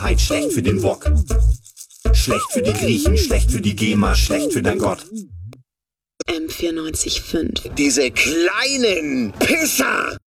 Wahrheit, schlecht für den Wok. Schlecht für die Griechen, schlecht für die GEMA, schlecht für dein Gott. M94.5. Diese kleinen Pisser!